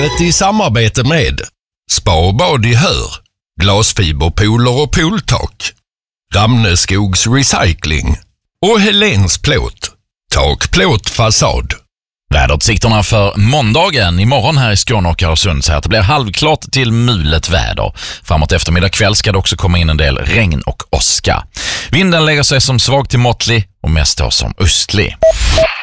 programmet i samarbete med Spa och bad i Hör, Glasfiberpooler och pooltak, Ramneskogs Recycling och Helens Plåt, takplåt fasad. Väderutsikterna för måndagen imorgon här i Skåne och Öresund så att det blir halvklart till mulet väder. Framåt eftermiddag kväll ska det också komma in en del regn och åska. Vinden lägger sig som svag till måttlig och mest då som östlig.